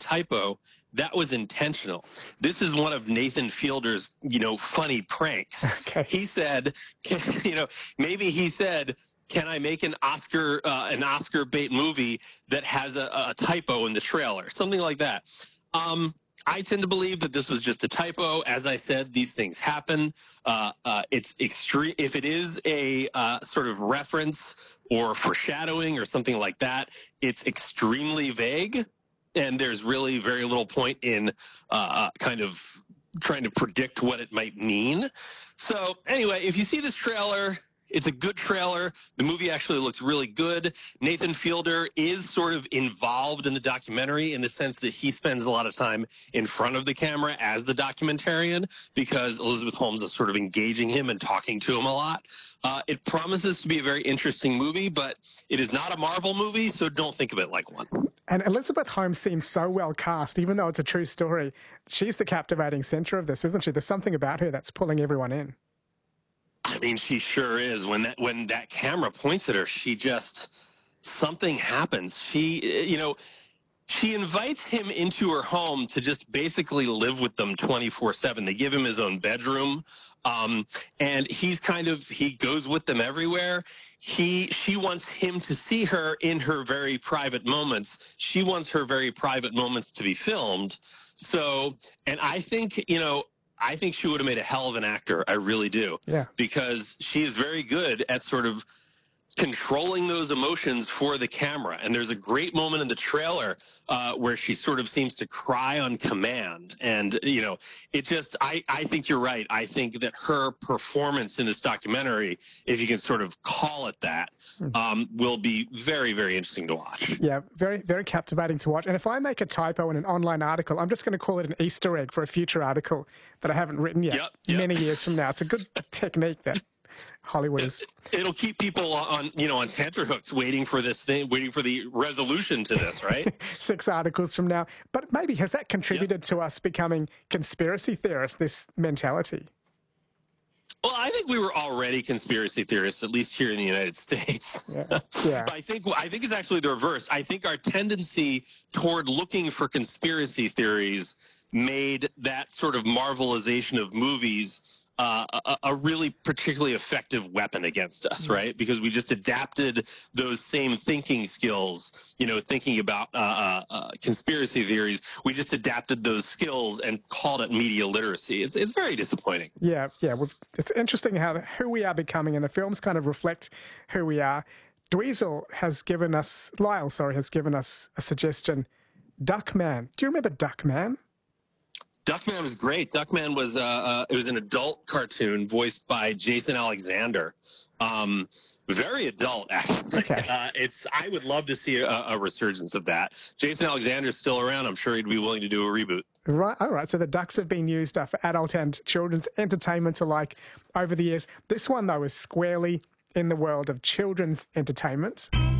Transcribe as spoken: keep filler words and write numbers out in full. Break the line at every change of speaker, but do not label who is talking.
typo, that was intentional. This is one of Nathan Fielder's, you know, funny pranks.
Okay.
He said, you know, maybe he said, can I make an Oscar uh, an Oscar bait movie that has a, a typo in the trailer? Something like that. Um, I tend to believe that this was just a typo. As I said, these things happen. Uh, uh, it's extreme. If it is a uh, sort of reference or foreshadowing or something like that, it's extremely vague, and there's really very little point in uh, kind of trying to predict what it might mean. So anyway, if you see this trailer, it's a good trailer. The movie actually looks really good. Nathan Fielder is sort of involved in the documentary in the sense that he spends a lot of time in front of the camera as the documentarian because Elizabeth Holmes is sort of engaging him and talking to him a lot. Uh, it promises to be a very interesting movie, but it is not a Marvel movie, so don't think of it like one.
And Elizabeth Holmes seems so well cast, even though it's a true story. She's the captivating centre of this, isn't she? There's something about her that's pulling everyone in.
I mean, she sure is. When that when that camera points at her, she just, something happens. She, you know, she invites him into her home to just basically live with them twenty-four seven. They give him his own bedroom, um, and he's kind of, he goes with them everywhere. He, she wants him to see her in her very private moments. She wants her very private moments to be filmed. So, and I think, you know, I think she would have made a hell of an actor. I really do.
Yeah.
Because she is very good at sort of controlling those emotions for the camera. And there's a great moment in the trailer uh, where she sort of seems to cry on command. And, you know, it just, I, I think you're right. I think that her performance in this documentary, if you can sort of call it that, um, will be very, very interesting to watch.
Yeah, very, very captivating to watch. And if I make a typo in an online article, I'm just going to call it an Easter egg for a future article that I haven't written yet,
yep, yep.
many years from now. It's a good technique that Hollywood is.
It'll keep people on, you know, on tenterhooks waiting for this thing, waiting for the resolution to this, right?
Six articles from now. But maybe has that contributed yep. to us becoming conspiracy theorists, this mentality?
Well, I think we were already conspiracy theorists, at least here in the United States.
Yeah. Yeah.
I think I think it's actually the reverse. I think our tendency toward looking for conspiracy theories made that sort of Marvelization of movies Uh, a, a really particularly effective weapon against us, right? Because we just adapted those same thinking skills, you know, thinking about uh, uh, uh, conspiracy theories. We just adapted those skills and called it media literacy. It's it's very disappointing.
Yeah, yeah. We've, it's interesting how who we are becoming, and the films kind of reflect who we are. Dweezil has given us, Lyle, sorry, has given us a suggestion. Duckman. Do you remember Duckman?
Duckman was great. Duckman was uh, uh, it was an adult cartoon voiced by Jason Alexander. Um, very adult, actually.
Okay.
Uh, it's I would love to see a, a resurgence of that. Jason Alexander's still around. I'm sure he'd be willing to do a reboot.
Right. All right. So the ducks have been used uh, for adult and children's entertainment alike over the years. This one, though, is squarely in the world of children's entertainment.